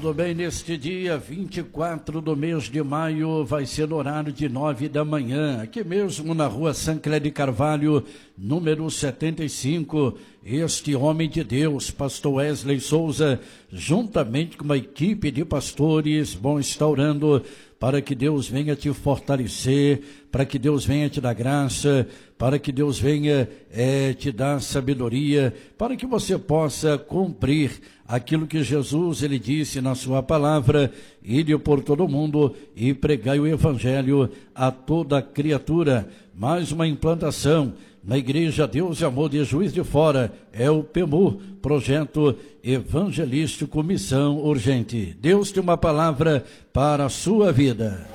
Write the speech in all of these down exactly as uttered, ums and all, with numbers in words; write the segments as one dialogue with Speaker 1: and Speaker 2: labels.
Speaker 1: Tudo bem, neste dia vinte e quatro do mês de maio, vai ser no horário de nove da manhã, aqui mesmo na rua Sancler de Carvalho, número setenta e cinco, este homem de Deus, pastor Wesley Souza, juntamente com uma equipe de pastores, vão estar orando para que Deus venha te fortalecer, para que Deus venha te dar graça, para que Deus venha é, te dar sabedoria, para que você possa cumprir aquilo que Jesus ele disse na sua palavra: ide por todo mundo e pregai o evangelho a toda criatura. Mais uma implantação na Igreja Deus e Amor de Juiz de Fora, é o P E M U, Projeto Evangelístico Missão Urgente. Deus tem uma palavra para a sua vida.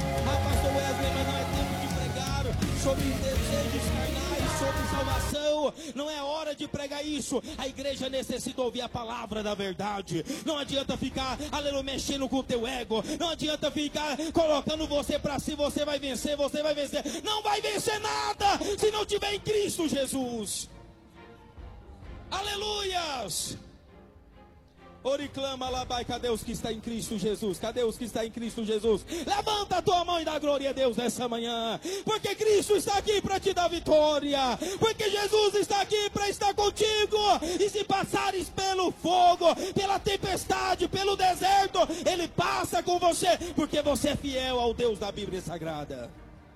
Speaker 2: Não é hora de pregar isso. A igreja necessita ouvir a palavra da verdade. Não adianta ficar, aleluia, mexendo com o teu ego. Não adianta ficar colocando você para si. Você vai vencer, você vai vencer. Não vai vencer nada se não tiver em Cristo Jesus. Aleluias. Oriclama labai, cadê os que está em Cristo Jesus? Cadê os que está em Cristo Jesus? Levanta a tua mão e dá glória a Deus nessa manhã, porque Cristo está aqui para te dar vitória, porque Jesus está aqui para estar contigo. E se passares pelo fogo, pela tempestade, pelo deserto, Ele passa com você, porque você é fiel ao Deus da Bíblia Sagrada.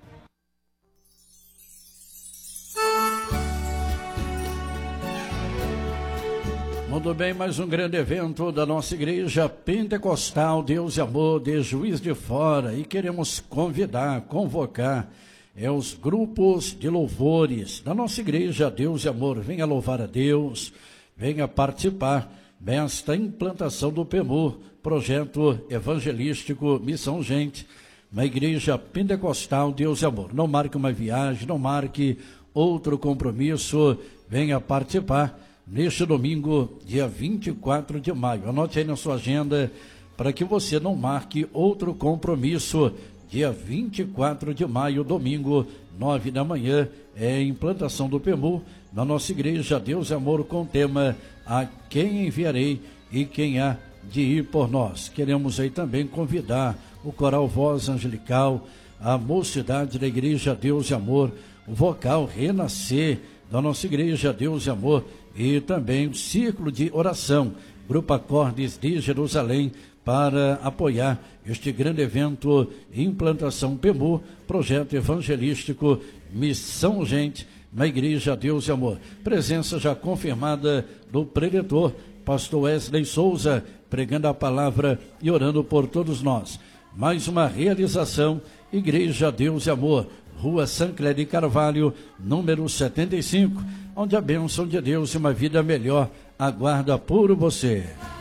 Speaker 1: Muito bem, mais um grande evento da nossa Igreja Pentecostal Deus e Amor de Juiz de Fora, e queremos convidar, convocar é, os grupos de louvores da nossa Igreja Deus e Amor. Venha louvar a Deus, venha participar desta implantação do P E M U, Projeto Evangelístico Missão Urgente, na Igreja Pentecostal Deus e Amor. Não marque uma viagem, não marque outro compromisso, venha participar neste domingo, dia vinte e quatro de maio. Anote aí na sua agenda para que você não marque outro compromisso. Dia vinte e quatro de maio, domingo, nove da manhã, é a implantação do P E M U na nossa Igreja Deus e Amor, com o tema A Quem Enviarei e Quem Há de Ir por Nós. Queremos aí também convidar o Coral Voz Angelical, a mocidade da Igreja Deus e Amor, o vocal Renascer da nossa Igreja Deus e Amor, e também o Círculo de Oração, Grupo Acordes de Jerusalém, para apoiar este grande evento, implantação P E M U, Projeto Evangelístico Missão Urgente, na Igreja Deus e Amor. Presença já confirmada do preletor, pastor Wesley Souza, pregando a palavra e orando por todos nós. Mais uma realização, Igreja Deus e Amor, Rua Sancler de Carvalho, número setenta e cinco, onde a bênção de Deus e uma vida melhor aguarda por você.